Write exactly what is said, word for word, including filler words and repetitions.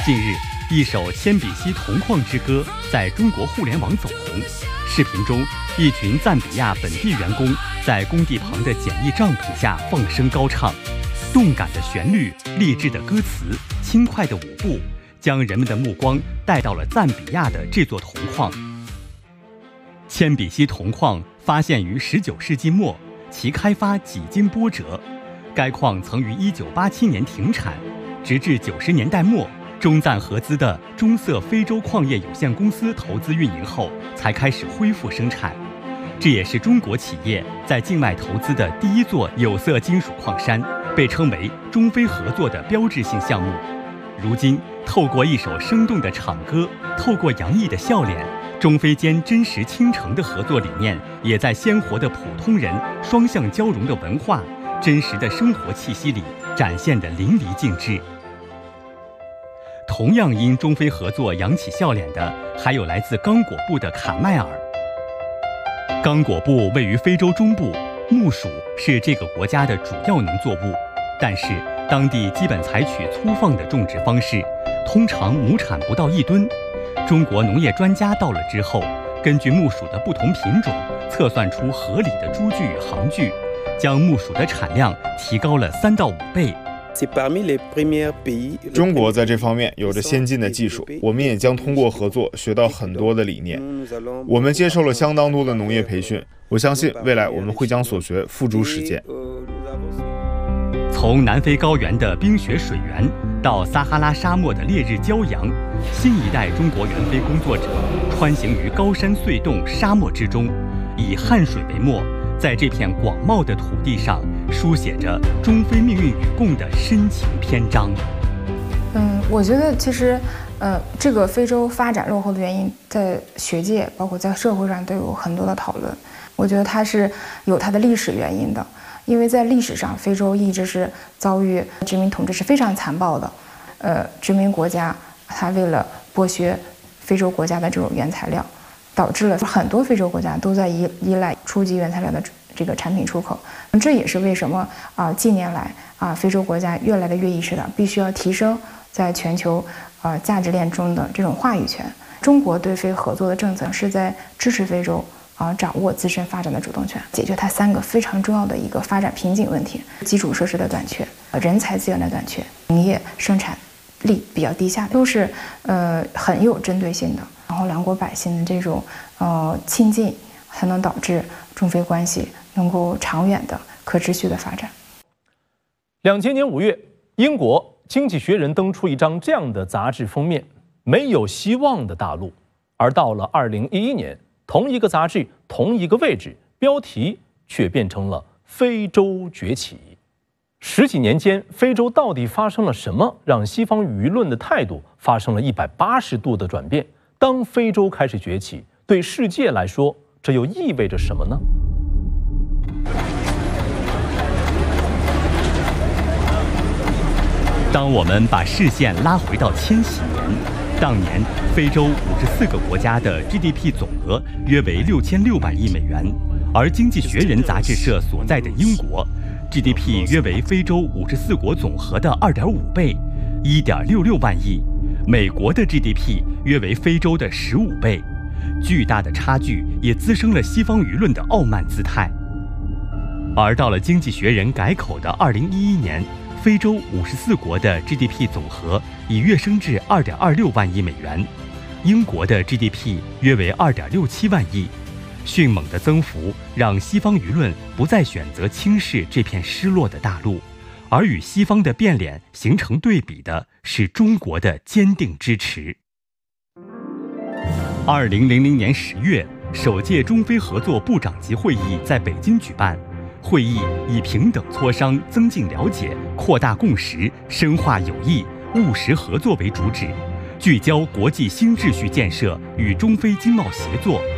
近日，一首铅笔溪铜矿之歌在中国互联网走红。视频中，一群赞比亚本地员工在工地旁的简易帐篷下放声高唱，动感的旋律、励志的歌词、轻快的舞步，将人们的目光带到了赞比亚的这座铜矿。铅笔溪铜矿发现于十九世纪末，其开发几经波折。该矿曾于一九八七年停产，直至九十年代末，中赞合资的中色非洲矿业有限公司投资运营后，才开始恢复生产。这也是中国企业在境外投资的第一座有色金属矿山，被称为中非合作的标志性项目。如今，透过一首生动的场歌，透过洋溢的笑脸，中非间真实倾城的合作理念，也在鲜活的普通人双向交融的文化、真实的生活气息里展现得淋漓尽致。同样因中非合作扬起笑脸的，还有来自刚果部的卡迈尔。刚果部位于非洲中部，木薯是这个国家的主要农作物，但是当地基本采取粗放的种植方式，通常亩产不到一吨。中国农业专家到了之后，根据木薯的不同品种，测算出合理的株距与行距，将木薯的产量提高了三到五倍。 中国在这方面有着先进的技术，我们也将通过合作学到很多的理念。我们接受了相当多的农业培训，我相信未来我们会将所学付诸实践。 从南非高原的冰雪水源到撒哈拉沙漠的烈日骄阳，新一代中国援非工作者穿行于高山隧洞、沙漠之中，以汗水为墨，在这片广袤的土地上书写着中非命运与共的深情篇章。 嗯，我觉得其实，呃，这个非洲发展落后的原因，在学界包括在社会上都有很多的讨论。我觉得它是有它的历史原因的，因为在历史上，非洲一直是遭遇殖民统治是非常残暴的。呃，殖民国家它为了剥削非洲国家的这种原材料，导致了很多非洲国家都在依依赖初级原材料的这个产品出口。这也是为什么啊、呃、近年来啊、呃、非洲国家越来的越意识到必须要提升在全球啊、呃、价值链中的这种话语权。中国对非合作的政策是在支持非洲啊、呃、掌握自身发展的主动权，解决它三个非常重要的一个发展瓶颈问题：基础设施的短缺、人才资源的短缺、农业生产力比较低下，都是呃很有针对性的。然后两国百姓的这种呃亲近，才能导致中非关系能够长远的可持续的发展。 两千年五月，英国《经济学人》登出一张这样的杂志封面：没有希望的大陆。而到了二零一一年，同一个杂志同一个位置，标题却变成了非洲崛起。十几年间，非洲到底发生了什么，让西方舆论的态度发生了一百八十度的转变？当非洲开始崛起，对世界来说，这又意味着什么呢？ 当我们把视线拉回到千禧年，当年非洲五十四个国家的 G D P 总额约为六千六百亿美元，而《经济学人》杂志社所在的英国 G D P 约为非洲五十四国总和的二点五倍，一点六六万亿。美国的 G D P 约为非洲的十五倍，巨大的差距也滋生了西方舆论的傲慢姿态。而到了《经济学人》改口的二零一一年，非洲五十四国的 G D P 总和已跃升至二点二六万亿美元，英国的 G D P 约为二点六七万亿。迅猛的增幅让西方舆论不再选择轻视这片失落的大陆，而与西方的变脸形成对比的是中国的坚定支持。二零零零年十月，首届中非合作部长级会议在北京举办。会议以平等磋商、增进了解、扩大共识、深化友谊、务实合作为主旨，聚焦国际新秩序建设与中非经贸协作、